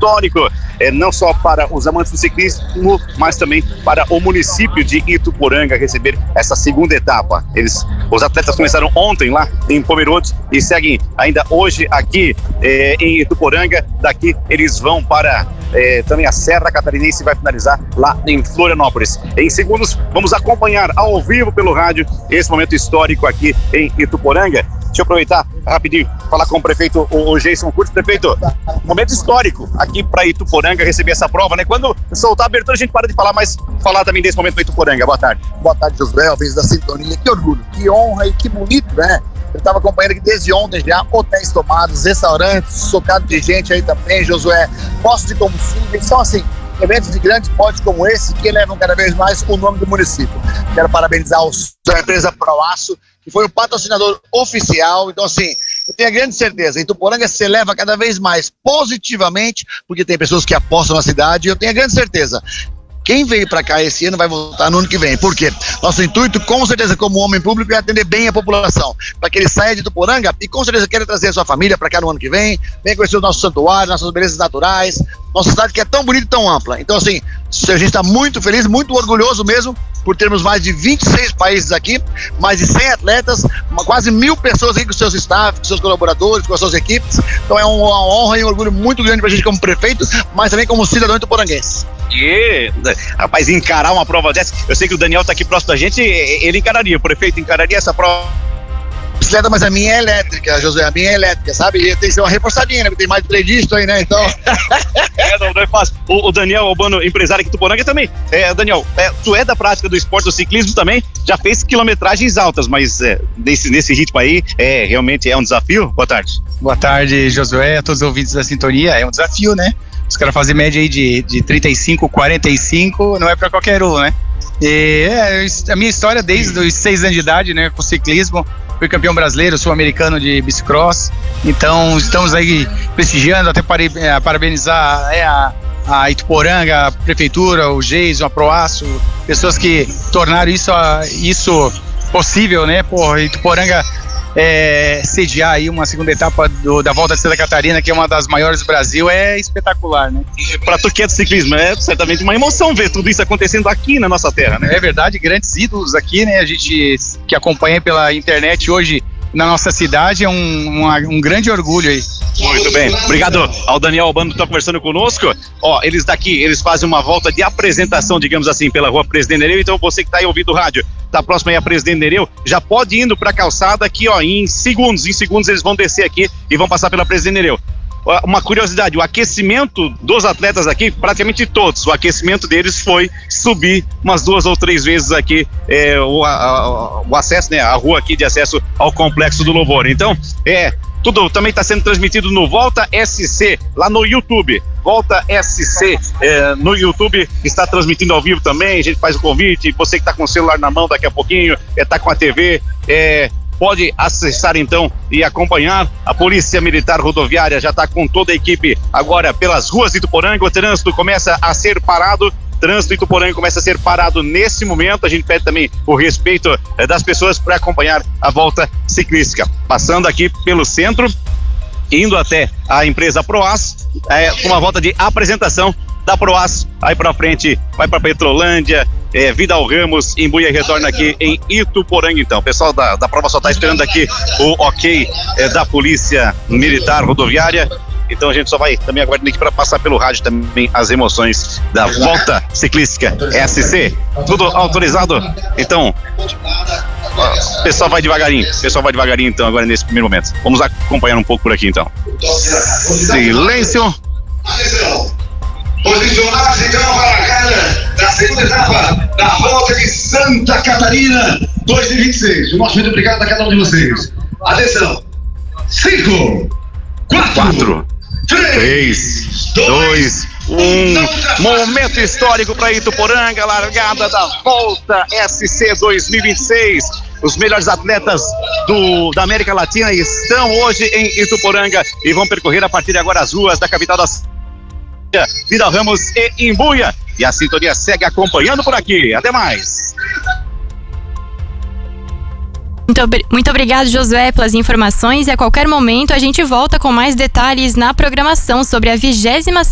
histórico, não só para os amantes do ciclismo, mas também para o município de Ituporanga receber essa segunda etapa. Os atletas começaram ontem lá em Pomerode e seguem ainda hoje aqui em Ituporanga. Daqui eles vão para também a Serra Catarinense e vai finalizar lá em Florianópolis. Em segundos, vamos acompanhar ao vivo pelo rádio esse momento histórico aqui em Ituporanga. Deixa eu aproveitar rapidinho, falar com o prefeito, o Jason Curtis. Prefeito, momento histórico aqui para Ituporanga receber essa prova, né? Quando soltar a abertura a gente para de falar, mas falar também desse momento para Ituporanga. Boa tarde. Boa tarde, Josué, ouvintes da sintonia. Que orgulho, que honra e que bonito, né? Eu estava acompanhando aqui desde ontem já, hotéis tomados, restaurantes, socado de gente aí também, Josué, postos de combustíveis, são assim, eventos de grande porte como esse que elevam cada vez mais o nome do município. Quero parabenizar a empresa Proaço, que foi o patrocinador oficial. Então, assim, eu tenho a grande certeza, Ituporanga se eleva cada vez mais positivamente, porque tem pessoas que apostam na cidade, e eu tenho a grande certeza. Quem veio para cá esse ano vai voltar no ano que vem. Por quê? Nosso intuito, com certeza, como homem público, é atender bem a população, para que ele saia de Ituporanga e com certeza queira trazer a sua família para cá no ano que vem, venha conhecer o nosso santuário, nossas belezas naturais, nossa cidade que é tão bonita e tão ampla. Então, assim, a gente está muito feliz, muito orgulhoso mesmo, por termos mais de 26 países aqui, mais de 100 atletas, quase 1.000 pessoas aqui com seus staff, com seus colaboradores, com as suas equipes. Então é uma honra e um orgulho muito grande para a gente como prefeito, mas também como cidadão ituporanguense. Rapaz, encarar uma prova dessa, eu sei que o Daniel está aqui próximo da gente, ele encararia, o prefeito encararia essa prova. Bicicleta, mas a minha é elétrica, José, a minha é elétrica, sabe? E tem que ser uma reforçadinha, né? Porque tem mais de 3 dígitos aí, né? Então... não é fácil. O Daniel Albano, empresário aqui do Ituporanga também. Daniel, tu é da prática do esporte do ciclismo também, já fez quilometragens altas, mas nesse ritmo aí, realmente é um desafio? Boa tarde. Boa tarde, Josué, a todos os ouvintes da sintonia. É um desafio, né? Os caras fazem média aí de 35, 45, não é pra qualquer um, né? E a minha história desde os 6 anos de idade, né, com ciclismo, fui campeão brasileiro, sul-americano de bicicross, então estamos aí prestigiando, até parabenizar a Ituporanga, a prefeitura, o Geison, a Proaço, pessoas que tornaram isso possível, né? Ituporanga sediar aí uma segunda etapa da Volta de Santa Catarina, que é uma das maiores do Brasil, é espetacular, né? Para tu que é do ciclismo, é certamente uma emoção ver tudo isso acontecendo aqui na nossa terra, né? É verdade, grandes ídolos aqui, né? A gente que acompanha pela internet hoje na nossa cidade, é um grande orgulho aí. Muito bem, obrigado ao Daniel Albano que está conversando conosco. Eles daqui, eles fazem uma volta de apresentação, digamos assim, pela rua Presidente Nereu. Então você que está aí ouvindo o rádio, está próximo aí a Presidente Nereu, já pode ir indo para a calçada aqui, em segundos eles vão descer aqui e vão passar pela Presidente Nereu. Uma curiosidade, o aquecimento dos atletas aqui, praticamente todos, o aquecimento deles foi subir umas 2 ou 3 vezes aqui o acesso, né, a rua aqui de acesso ao Complexo do Louvor. Então, tudo também está sendo transmitido no Volta SC, lá no YouTube. Volta SC no YouTube, está transmitindo ao vivo também, a gente faz o convite, você que está com o celular na mão daqui a pouquinho, está com a TV, pode acessar então e acompanhar. A Polícia Militar Rodoviária já está com toda a equipe agora pelas ruas de Ituporanga. O trânsito começa a ser parado. Trânsito Ituporanga começa a ser parado nesse momento. A gente pede também o respeito das pessoas para acompanhar a volta ciclística. Passando aqui pelo centro, indo até a empresa Proaço, com uma volta de apresentação da Proaço, aí pra frente, vai pra Petrolândia, Vidal Ramos, Imbuia e retorna aqui em Ituporanga. Então, o pessoal da prova só tá esperando aqui o ok da Polícia Militar Rodoviária. Então a gente só vai também aguardando aqui para passar pelo rádio também as emoções da Volta Ciclística SC. Tudo autorizado. Então, o pessoal vai devagarinho. Então agora nesse primeiro momento. Vamos acompanhar um pouco por aqui então. Silêncio. Posicionar-se então para a cara da segunda etapa da Volta de Santa Catarina 2026. O nosso muito obrigado a cada um de vocês. Atenção. 5, 4, 3, 2, 1. Momento histórico para Ituporanga, largada da Volta SC 2026. Os melhores atletas da América Latina estão hoje em Ituporanga e vão percorrer a partir de agora as ruas da capital da Vidal Ramos e Imbuia. E a sintonia segue acompanhando por aqui. Até mais. Muito obrigado, Josué, pelas informações, e a qualquer momento a gente volta com mais detalhes na programação sobre a 20ª